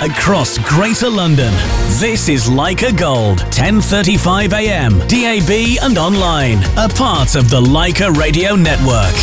across Greater London. This is Leica Gold, 10:35 a.m, DAB and online. A part of the Leica Radio Network.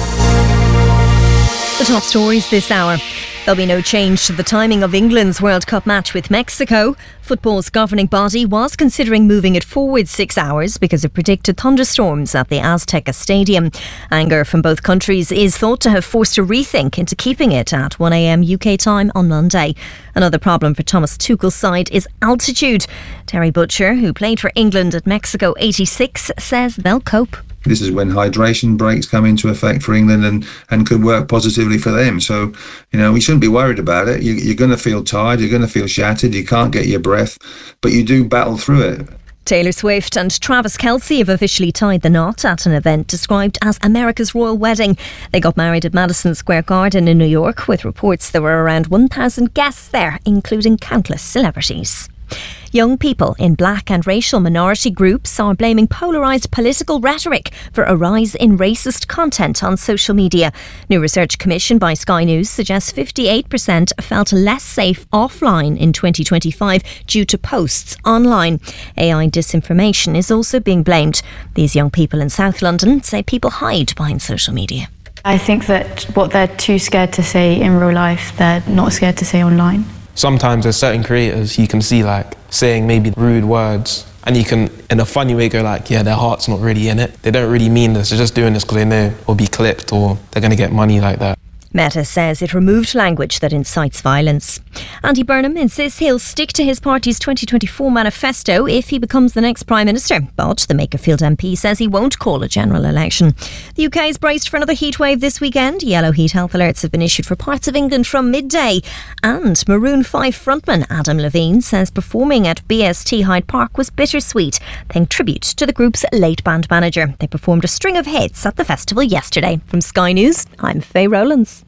The top stories this hour. There'll be no change to the timing of England's World Cup match with Mexico. Football's governing body was considering moving it forward 6 hours because of predicted thunderstorms at the Azteca Stadium. Anger from both countries is thought to have forced a rethink into keeping it at 1 a.m. UK time on Monday. Another problem for Thomas Tuchel's side is altitude. Terry Butcher, who played for England at Mexico '86, says they'll cope. This is when hydration breaks come into effect for England and could work positively for them. So, we shouldn't be worried about it. You're going to feel tired, you're going to feel shattered, you can't get your breath, but you do battle through it. Taylor Swift and Travis Kelce have officially tied the knot at an event described as America's Royal Wedding. They got married at Madison Square Garden in New York, with reports there were around 1,000 guests there, including countless celebrities. Young people in black and racial minority groups are blaming polarised political rhetoric for a rise in racist content on social media. New research commissioned by Sky News suggests 58% felt less safe offline in 2025 due to posts online. AI disinformation is also being blamed. These young people in South London say people hide behind social media. I think that what they're too scared to say in real life, they're not scared to say online. Sometimes there's certain creators you can see saying maybe rude words, and you can in a funny way go their heart's not really in it. They don't really mean this, they're just doing this because they know it'll be clipped or they're going to get money like that. Meta says it removed language that incites violence. Andy Burnham insists he'll stick to his party's 2024 manifesto if he becomes the next Prime Minister, but the Makerfield MP says he won't call a general election. The UK is braced for another heatwave this weekend. Yellow heat health alerts have been issued for parts of England from midday. And Maroon 5 frontman Adam Levine says performing at BST Hyde Park was bittersweet, paying tribute to the group's late band manager. They performed a string of hits at the festival yesterday. From Sky News, I'm Faye Rowlands.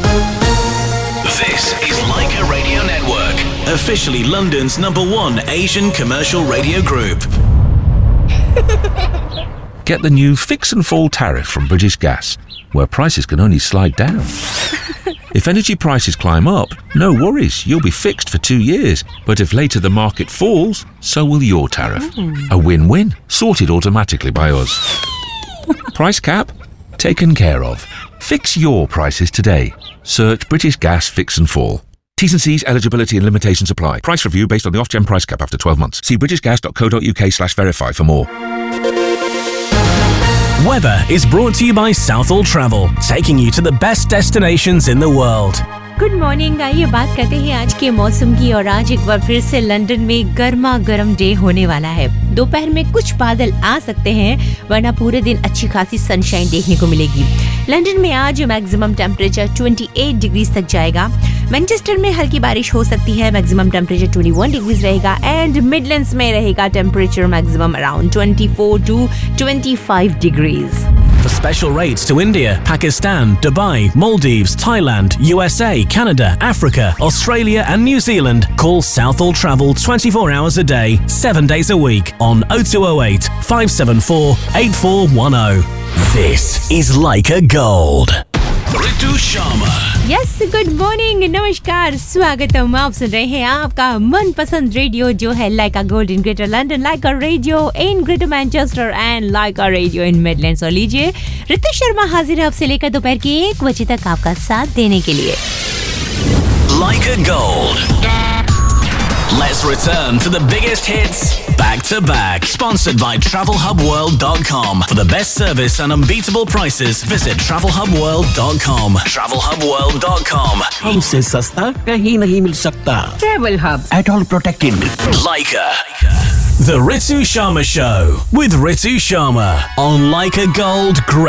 This is Leica Radio Network, officially London's #1 Asian commercial radio group. Get the new Fix and Fall tariff from British Gas, where prices can only slide down. If energy prices climb up, no worries, you'll be fixed for 2 years. But if later the market falls, so will your tariff. A win-win, sorted automatically by us. Price cap? Taken care of. Fix your prices today. Search British Gas Fix and Fall. T's and C's, eligibility and limitations apply. Price review based on the Ofgem price cap after 12 months. See britishgas.co.uk/verify for more. Weather is brought to you by Southall Travel, taking you to the best destinations in the world. Good morning. आइए बात करते हैं आज के मौसम की। और आज एक बार फिर से लंदन में गर्मा गर्म डे होने वाला है। दोपहर में कुछ बादल आ सकते हैं, वरना पूरे दिन अच्छी खासी सनशाइन देखने को मिलेगी। लंदन में आज मैक्सिमम टेम्परेचर 28 डिग्रीज तक जाएगा। मैनचेस्टर में हल्की बारिश हो सकती है, मैक्सिमम टेम्परेचर 21 डिग्रीज रहेगा। एंड मिडलैंड्स में रहेगा temperature maximum around 24 to 25 degrees. For special rates to India, Pakistan, Dubai, Maldives, Thailand, USA, Canada, Africa, Australia and New Zealand, call Southall Travel 24 hours a day, 7 days a week on 0208 574 8410. This is Leica Gold. Ritu Sharma. Yes, good morning, नमस्कार, स्वागतम। आप सुन रहे हैं आपका मनपसंद radio जो है लाइका gold in greater London, Lyca radio in greater Manchester and Lyca radio in Midlands. और लीजिए, ऋतु शर्मा हाजिर है आपसे लेकर दोपहर के 1 बजे तक आपका साथ देने के लिए। Leica Gold. Let's return to the biggest hits back to back. Sponsored by TravelHubWorld.com. For the best service and unbeatable prices, visit TravelHubWorld.com. TravelHubWorld.com. हमसे सस्ता कहीं नहीं मिल सकता। Travel Hub. At all protected. Leica. The Ritu Sharma Show with Ritu Sharma on Leica Gold.